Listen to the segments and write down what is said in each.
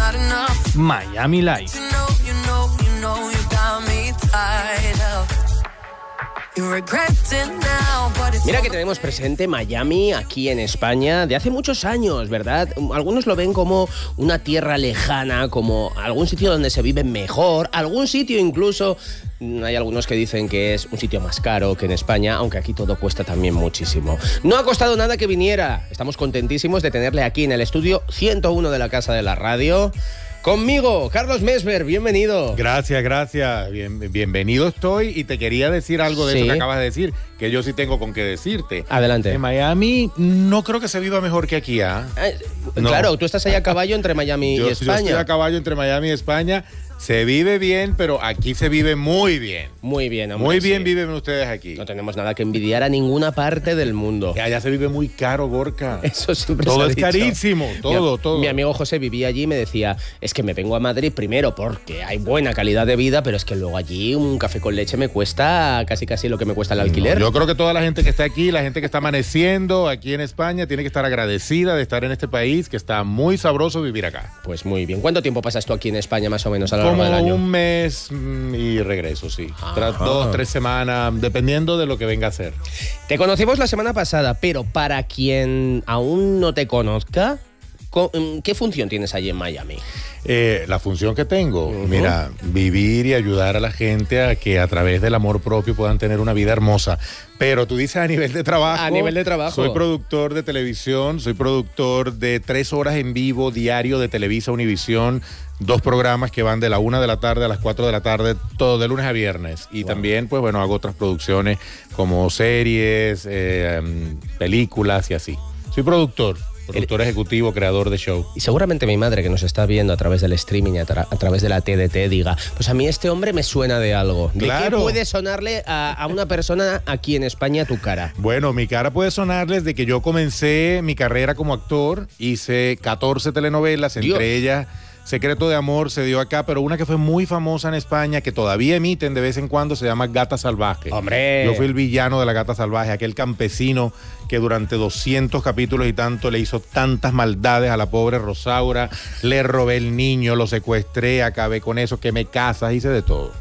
Miami Life. Mira que tenemos presente Miami aquí en España de hace muchos años, ¿verdad? Algunos lo ven como una tierra lejana, como algún sitio donde se vive mejor, algún sitio incluso, hay algunos que dicen que es un sitio más caro que en España, aunque aquí todo cuesta también muchísimo. No ha costado nada que viniera, estamos contentísimos de tenerle aquí en el estudio 101 de la Casa de la Radio. Conmigo, Carlos Mesver, bienvenido. Gracias. Bienvenido estoy y te quería decir algo de eso que acabas de decir, que yo sí tengo con qué decirte. Adelante. En Miami no creo que se viva mejor que aquí, ¿ah? No. Claro, tú estás ahí a caballo entre Miami y España. Yo estoy a caballo entre Miami y España. Se vive bien, pero aquí se vive muy bien. Muy bien, hombre. Muy bien viven ustedes aquí. No tenemos nada que envidiar a ninguna parte del mundo. Que allá se vive muy caro, Gorka. Eso siempre todo se ha es dicho. carísimo, todo. Mi amigo José vivía allí y me decía, es que me vengo a Madrid primero porque hay buena calidad de vida, pero es que luego allí un café con leche me cuesta casi lo que me cuesta el alquiler. No, yo creo que toda la gente que está aquí, la gente que está amaneciendo aquí en España, tiene que estar agradecida de estar en este país, que está muy sabroso vivir acá. Pues muy bien. ¿Cuánto tiempo pasas tú aquí en España más o menos a lo largo del año? Como un mes y regreso, sí. Tras 2-3 semanas, dependiendo de lo que venga a ser. Te conocimos la semana pasada, pero para quien aún no te conozca, ¿qué función tienes allí en Miami? La función que tengo, mira, vivir y ayudar a la gente a que a través del amor propio puedan tener una vida hermosa. Pero tú dices a nivel de trabajo. A nivel de trabajo. Soy productor de televisión, soy productor de 3 horas en vivo diario de Televisa Univisión, 2 programas que van de la 1 de la tarde a las 4 de la tarde, todo de lunes a viernes. Y también, pues bueno, hago otras producciones como series, películas y así. Soy productor ejecutivo, creador de show. Y seguramente mi madre, que nos está viendo a través del streaming, a través de la TDT, diga, pues a mí este hombre me suena de algo. Claro. ¿De qué puede sonarle a una persona aquí en España tu cara? Bueno, mi cara puede sonarles de que yo comencé mi carrera como actor, hice 14 telenovelas, entre ellas Secreto de Amor se dio acá, pero una que fue muy famosa en España, que todavía emiten de vez en cuando, se llama Gata Salvaje. ¡Hombre! Yo fui el villano de la Gata Salvaje, aquel campesino que durante 200 capítulos y tanto le hizo tantas maldades a la pobre Rosaura, le robé el niño, lo secuestré, acabé con eso, que me casas, hice de todo.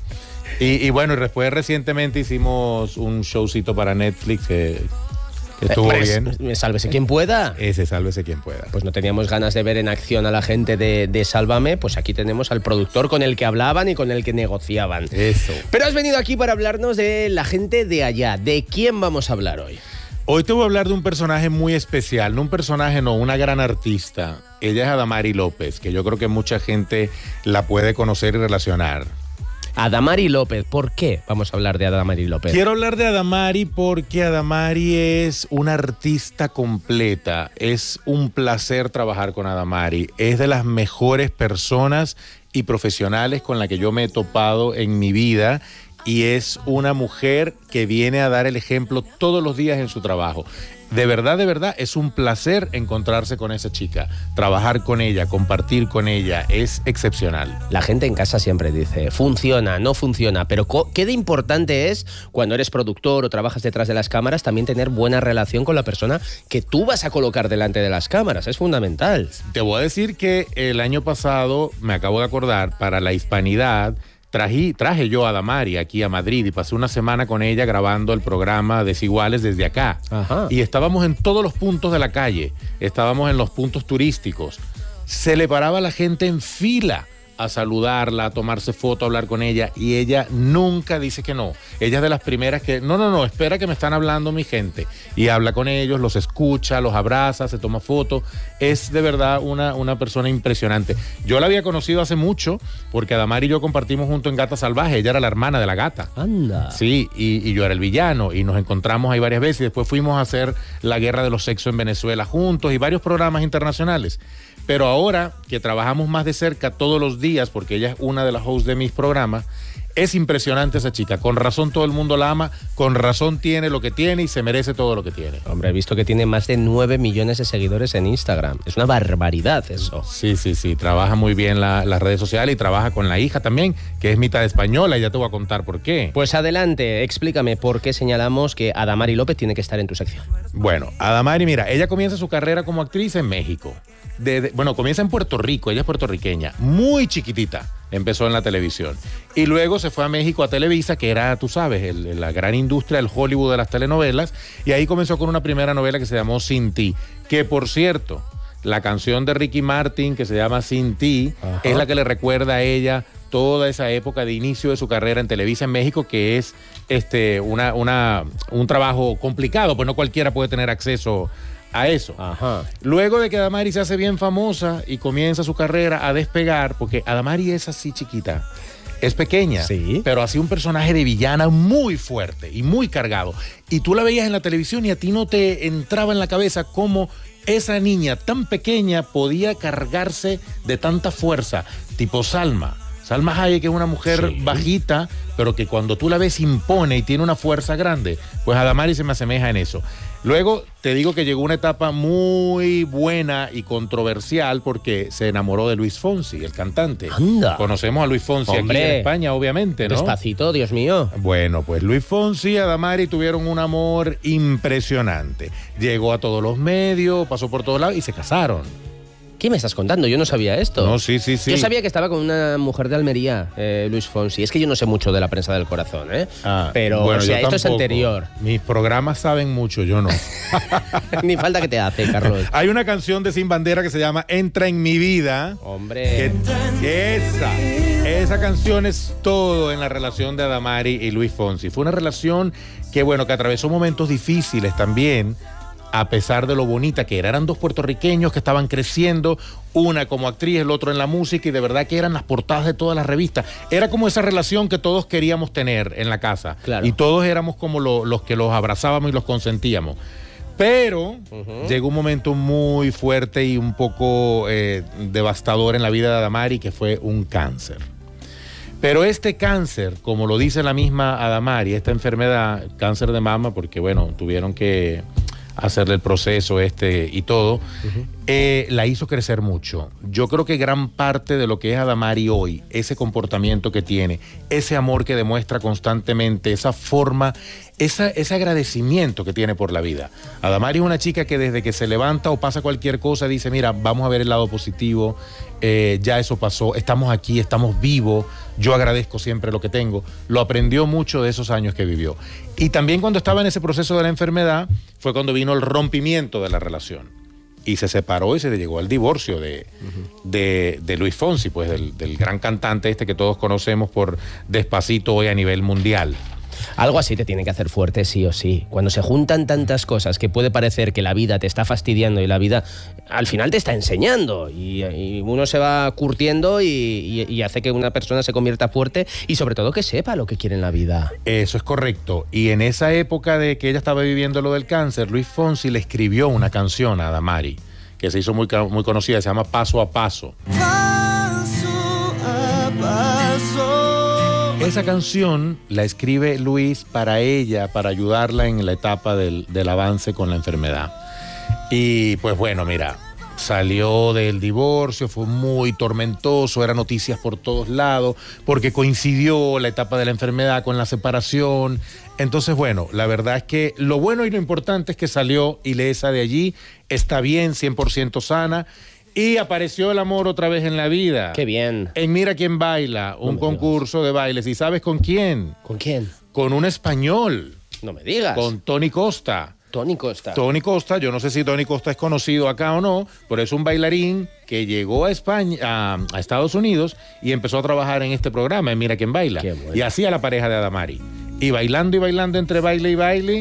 Y bueno, y después recientemente hicimos un showcito para Netflix que estuvo bien. Sálvese quien pueda. Ese, sálvese quien pueda. Pues no teníamos ganas de ver en acción a la gente de Sálvame, pues aquí tenemos al productor con el que hablaban y con el que negociaban. Eso. Pero has venido aquí para hablarnos de la gente de allá. ¿De quién vamos a hablar hoy? Hoy te voy a hablar de un personaje muy especial, una gran artista. Ella es Adamari López, que yo creo que mucha gente la puede conocer y relacionar. Adamari López, ¿por qué vamos a hablar de Adamari López? Quiero hablar de Adamari porque Adamari es una artista completa. Es un placer trabajar con Adamari. Es de las mejores personas y profesionales con las que yo me he topado en mi vida. Y es una mujer que viene a dar el ejemplo todos los días en su trabajo. De verdad, es un placer encontrarse con esa chica, trabajar con ella, compartir con ella, es excepcional. La gente en casa siempre dice, funciona, no funciona, pero qué de importante es cuando eres productor o trabajas detrás de las cámaras también tener buena relación con la persona que tú vas a colocar delante de las cámaras, es fundamental. Te voy a decir que el año pasado, me acabo de acordar, para la Hispanidad, traje yo a Adamari aquí a Madrid y pasé una semana con ella grabando el programa Desiguales desde acá. Ajá. Y estábamos en todos los puntos de la calle, estábamos en los puntos turísticos. Se le paraba la gente en fila a saludarla, a tomarse foto, a hablar con ella, y ella nunca dice que no. Ella es de las primeras que, no, espera que me están hablando mi gente, y habla con ellos, los escucha, los abraza, se toma foto. Es de verdad una persona impresionante. Yo la había conocido hace mucho, porque Adamari y yo compartimos junto en Gata Salvaje, ella era la hermana de la gata. Anda. Sí, y yo era el villano, y nos encontramos ahí varias veces, y después fuimos a hacer La Guerra de los Sexos en Venezuela juntos, y varios programas internacionales. Pero ahora que trabajamos más de cerca todos los días, porque ella es una de las hosts de mis programas, Es impresionante esa chica. Con razón todo el mundo la ama, con razón tiene lo que tiene y se merece todo lo que tiene. Hombre, he visto que tiene más de 9 millones de seguidores en Instagram. Es una barbaridad eso. Sí. Trabaja muy bien las redes sociales y trabaja con la hija también, que es mitad española, y ya te voy a contar por qué. Pues adelante, explícame por qué señalamos que Adamari López tiene que estar en tu sección. Bueno, Adamari, mira, ella comienza su carrera como actriz en México. Comienza en Puerto Rico, ella es puertorriqueña, muy chiquitita, empezó en la televisión. Y luego se fue a México a Televisa, que era, tú sabes, la gran industria, el Hollywood de las telenovelas, y ahí comenzó con una primera novela que se llamó Sin Ti, que por cierto, la canción de Ricky Martin que se llama Sin Ti, es la que le recuerda a ella toda esa época de inicio de su carrera en Televisa en México, que es un trabajo complicado, pues no cualquiera puede tener acceso a eso. Ajá. Luego de que Adamari se hace bien famosa y comienza su carrera a despegar, porque Adamari es así chiquita, es pequeña, sí, pero hacía un personaje de villana muy fuerte y muy cargado. Y tú la veías en la televisión y a ti no te entraba en la cabeza cómo esa niña tan pequeña podía cargarse de tanta fuerza, tipo Salma. Salma Hayek es una mujer bajita, pero que cuando tú la ves impone y tiene una fuerza grande. Pues Adamari se me asemeja en eso. Luego te digo que llegó una etapa muy buena y controversial porque se enamoró de Luis Fonsi, el cantante. Anda. Conocemos a Luis Fonsi aquí en España, obviamente, ¿no? Despacito, Dios mío. Bueno, pues Luis Fonsi y Adamari tuvieron un amor impresionante. Llegó a todos los medios, pasó por todos lados y se casaron. ¿Qué me estás contando? Yo no sabía esto. No, sí. Yo sabía que estaba con una mujer de Almería, Luis Fonsi. Es que yo no sé mucho de la prensa del corazón, ¿eh? Pero, bueno, esto es anterior. Mis programas saben mucho, yo no. Ni falta que te hace, Carlos. Hay una canción de Sin Bandera que se llama Entra en mi vida. Hombre. Esa canción es todo en la relación de Adamari y Luis Fonsi. Fue una relación que atravesó momentos difíciles también, a pesar de lo bonita que era. Eran dos puertorriqueños que estaban creciendo, una como actriz, el otro en la música, y de verdad que eran las portadas de todas las revistas. Era como esa relación que todos queríamos tener en la casa. Claro. Y todos éramos como los que los abrazábamos y los consentíamos. Pero llegó un momento muy fuerte y un poco devastador en la vida de Adamari, que fue un cáncer. Pero este cáncer, como lo dice la misma Adamari, esta enfermedad, cáncer de mama, porque tuvieron que hacerle el proceso y todo, la hizo crecer mucho. Yo creo que gran parte de lo que es Adamari hoy, ese comportamiento que tiene, ese amor que demuestra constantemente, esa forma, ese agradecimiento que tiene por la vida. Adamari es una chica que desde que se levanta o pasa cualquier cosa dice, mira, vamos a ver el lado positivo, ya eso pasó, estamos aquí, estamos vivos, yo agradezco siempre lo que tengo. Lo aprendió mucho de esos años que vivió. Y también cuando estaba en ese proceso de la enfermedad fue cuando vino el rompimiento de la relación. Y se separó y se llegó al divorcio de Luis Fonsi, pues del gran cantante que todos conocemos por Despacito hoy a nivel mundial. Algo así te tiene que hacer fuerte sí o sí. Cuando se juntan tantas cosas que puede parecer que la vida te está fastidiando y la vida al final te está enseñando y uno se va curtiendo y hace que una persona se convierta fuerte y sobre todo que sepa lo que quiere en la vida. Eso es correcto. Y en esa época de que ella estaba viviendo lo del cáncer, Luis Fonsi le escribió una canción a Adamari que se hizo muy conocida, se llama Paso a Paso. Paso a paso. Esa canción la escribe Luis para ella, para ayudarla en la etapa del avance con la enfermedad. Y pues mira, salió del divorcio, fue muy tormentoso, eran noticias por todos lados, porque coincidió la etapa de la enfermedad con la separación. Entonces, la verdad es que lo bueno y lo importante es que salió ilesa de allí, está bien, 100% sana. Y apareció el amor otra vez en la vida. ¡Qué bien! En Mira Quién Baila, un concurso de bailes. ¿Y sabes con quién? ¿Con quién? Con un español. No me digas. Con Tony Costa. Tony Costa. Tony Costa, yo no sé si Tony Costa es conocido acá o no, pero es un bailarín que llegó a España, a Estados Unidos y empezó a trabajar en este programa, en Mira Quién Baila. Qué bueno. Y hacía la pareja de Adamari. Y bailando entre baile y baile,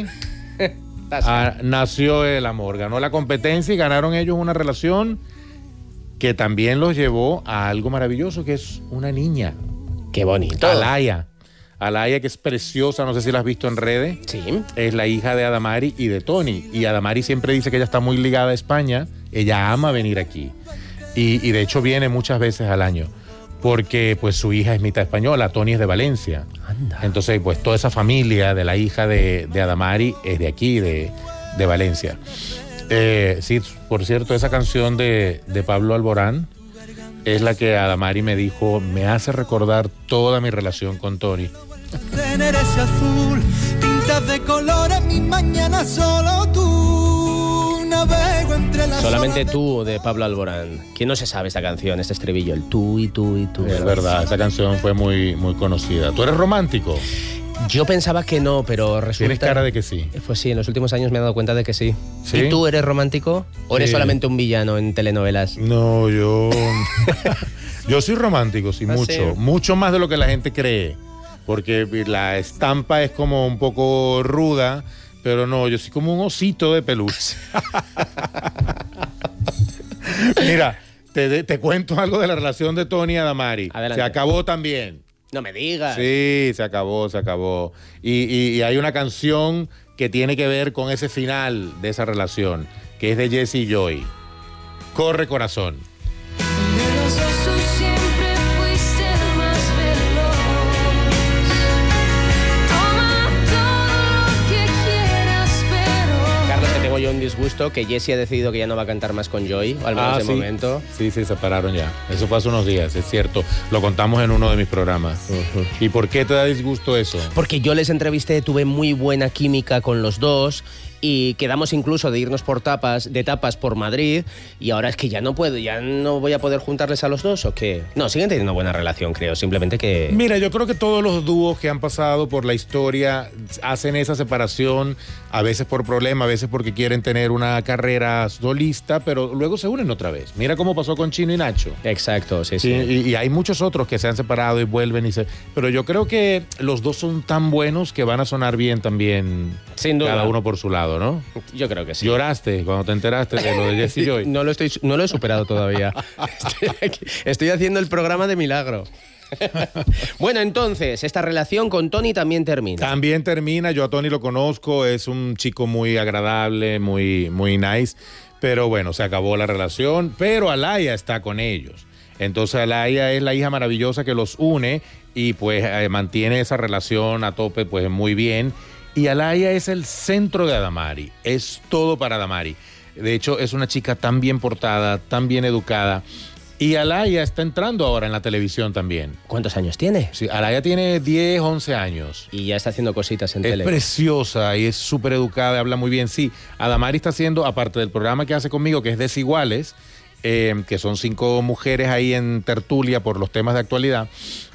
nació el amor. Ganó la competencia y ganaron ellos una relación que también los llevó a algo maravilloso, que es una niña. ¡Qué bonito! Alaya, que es preciosa, no sé si la has visto en redes. Sí. Es la hija de Adamari y de Tony. Y Adamari siempre dice que ella está muy ligada a España. Ella ama venir aquí. Y de hecho viene muchas veces al año. porque pues su hija es mitad española, Toni es de Valencia. Anda. Entonces, pues toda esa familia de la hija de Adamari es de aquí, de Valencia. Sí, por cierto, esa canción de Pablo Alborán es la que Adamari me dijo, me hace recordar toda mi relación con Toni. Tener ese azul, tintas de colores, mi mañana solo tú, navego entre las Solamente olas tú, de Pablo Alborán. ¿Quién no se sabe esta canción, este estribillo? El tú y tú y tú. Es verdad, esa canción fue muy, muy conocida. ¿Tú eres romántico? Yo pensaba que no, pero resulta... Tienes cara de que sí. Pues sí, en los últimos años me he dado cuenta de que sí. ¿Sí? ¿Y tú eres romántico? ¿O eres Sí. solamente un villano en telenovelas? No, yo soy romántico, sí, ¿Ah, mucho. sí? Mucho más de lo que la gente cree. Porque la estampa es como un poco ruda, pero no, yo soy como un osito de peluche. Mira, te cuento algo de la relación de Toni y Adamari. Adelante. Se acabó también. No me digas. Sí, se acabó. Y hay una canción que tiene que ver con ese final de esa relación, que es de Jesse y Joy. Corre corazón. De los dos tú siempre fuiste el más veloz. Toma todo lo que quieras, pero Carlos, que tengo yo un disgusto, que Jessie ha decidido que ya no va a cantar más con Joy, al menos de sí. momento. Sí, se separaron ya. Eso fue hace unos días, es cierto. Lo contamos en uno de mis programas. ¿Y por qué te da disgusto eso? Porque yo les entrevisté, tuve muy buena química con los dos y quedamos incluso de irnos por tapas por Madrid, y ahora es que ya no voy a poder juntarles a los dos, ¿o qué? No, siguen teniendo buena relación, creo, simplemente que... Mira, yo creo que todos los dúos que han pasado por la historia hacen esa separación, a veces por problema, a veces porque quieren tener una carrera solista, pero luego se unen otra vez. Mira cómo pasó con Chino y Nacho. Exacto, sí. Sí, y hay muchos otros que se han separado y vuelven pero yo creo que los dos son tan buenos que van a sonar bien también, Sin duda. cada uno por su lado, ¿no? Yo creo que sí. ¿Lloraste cuando te enteraste de lo de Jesse y Joy? No lo he superado todavía. Estoy haciendo el programa de milagro. Bueno, entonces, esta relación con Toni también termina. También termina, yo a Toni lo conozco, es un chico muy agradable, muy, muy nice, pero bueno, se acabó la relación, pero Alaya está con ellos. Entonces Alaya es la hija maravillosa que los une y pues mantiene esa relación a tope, pues muy bien. Y Alaya es el centro de Adamari, es todo para Adamari. De hecho, es una chica tan bien portada, tan bien educada. Y Alaya está entrando ahora en la televisión también. ¿Cuántos años tiene? Sí, Alaya tiene 10, 11 años. Y ya está haciendo cositas en Es tele. preciosa y es súper educada, habla muy bien. Sí, Adamari está haciendo, aparte del programa que hace conmigo, que es Desiguales, que son 5 mujeres ahí en tertulia por los temas de actualidad.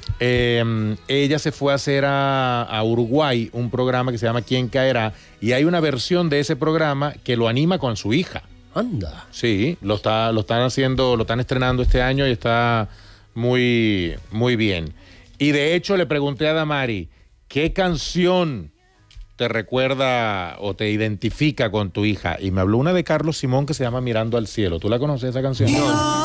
Ella se fue a hacer a Uruguay un programa que se llama ¿Quién caerá? Y hay una versión de ese programa que lo anima con su hija. Anda. Sí, lo están estrenando este año y está muy, muy bien. Y de hecho le pregunté a Adamari, ¿qué canción te recuerda o te identifica con tu hija? Y me habló una de Carlos Simón que se llama Mirando al Cielo. ¿Tú la conoces esa canción? No.